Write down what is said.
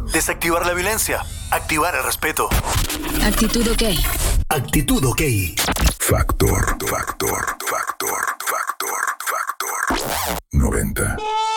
Desactivar la violencia. Activar el respeto. Actitud OK. Actitud OK. Factor 90.